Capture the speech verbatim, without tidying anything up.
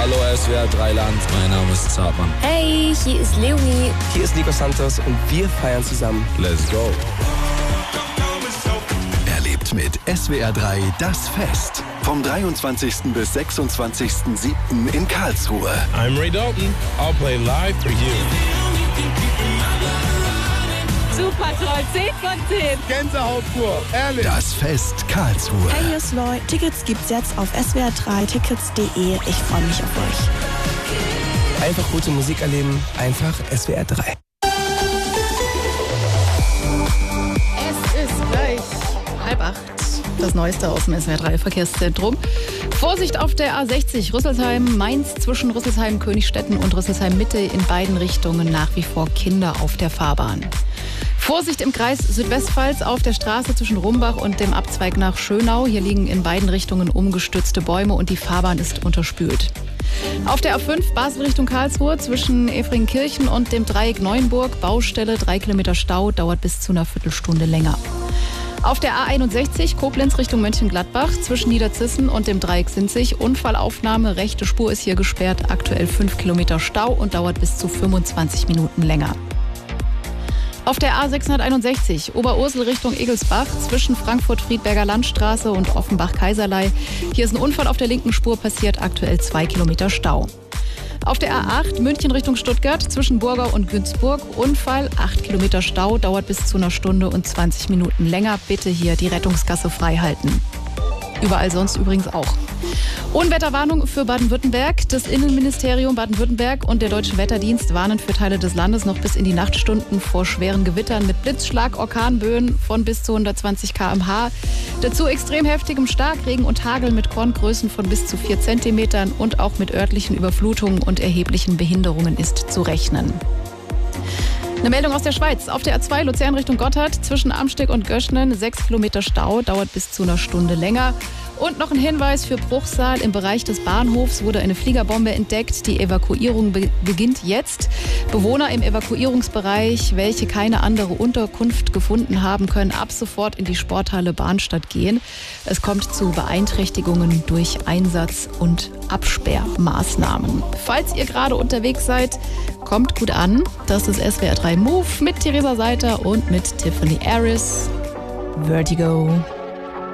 Hallo S W R drei Land, mein Name ist Zartmann. Hey, hier ist Leonie. Hier ist Nico Santos und wir feiern zusammen. Let's go. Erlebt mit S W R drei das Fest. Vom dreiundzwanzigsten bis sechsundzwanzigsten siebten in Karlsruhe. I'm Ray Dalton. I'll play live for you. Super toll, zehn von zehn. Gänsehaut pur, ehrlich. Das Fest Karlsruhe. Hey, hier ist Loy. Tickets gibt's jetzt auf s w r drei tickets punkt de. Ich freue mich auf euch. Einfach gute Musik erleben, einfach S W R drei. Es ist gleich halb acht. Das Neueste aus dem S W R drei Verkehrszentrum. Vorsicht auf der A sechzig Rüsselsheim-Mainz zwischen Rüsselsheim-Königstetten und Rüsselsheim-Mitte in beiden Richtungen nach wie vor Kinder auf der Fahrbahn. Vorsicht im Kreis Südwestpfalz auf der Straße zwischen Rumbach und dem Abzweig nach Schönau. Hier liegen in beiden Richtungen umgestürzte Bäume und die Fahrbahn ist unterspült. Auf der A fünf Basel Richtung Karlsruhe zwischen Efringkirchen und dem Dreieck Neuenburg. Baustelle, drei Kilometer Stau, dauert bis zu einer Viertelstunde länger. Auf der A einundsechzig Koblenz Richtung Mönchengladbach zwischen Niederzissen und dem Dreieck Sinzig. Unfallaufnahme, rechte Spur ist hier gesperrt, aktuell fünf Kilometer Stau und dauert bis zu fünfundzwanzig Minuten länger. Auf der A sechshunderteinundsechzig Oberursel Richtung Egelsbach zwischen Frankfurt-Friedberger Landstraße und Offenbach-Kaiserlei. Hier ist ein Unfall auf der linken Spur passiert, aktuell zwei Kilometer Stau. Auf der A acht München Richtung Stuttgart zwischen Burgau und Günzburg. Unfall, acht Kilometer Stau, dauert bis zu einer Stunde und zwanzig Minuten länger. Bitte hier die Rettungsgasse frei halten. Überall sonst übrigens auch. Unwetterwarnung für Baden-Württemberg. Das Innenministerium Baden-Württemberg und der Deutsche Wetterdienst warnen für Teile des Landes noch bis in die Nachtstunden vor schweren Gewittern mit Blitzschlag, Orkanböen von bis zu hundertzwanzig Kilometer pro Stunde. Dazu extrem heftigem Starkregen und Hagel mit Korngrößen von bis zu vier Zentimetern und auch mit örtlichen Überflutungen und erheblichen Behinderungen ist zu rechnen. Eine Meldung aus der Schweiz. Auf der A zwei Luzern Richtung Gotthard zwischen Amsteg und Göschnen. Sechs Kilometer Stau, dauert bis zu einer Stunde länger. Und noch ein Hinweis für Bruchsal. Im Bereich des Bahnhofs wurde eine Fliegerbombe entdeckt. Die Evakuierung be- beginnt jetzt. Bewohner im Evakuierungsbereich, welche keine andere Unterkunft gefunden haben, können ab sofort in die Sporthalle Bahnstadt gehen. Es kommt zu Beeinträchtigungen durch Einsatz- und Absperrmaßnahmen. Falls ihr gerade unterwegs seid, kommt gut an. Das ist S W R drei Move mit Theresa Seiter und mit Tiffany Aris. Vertigo.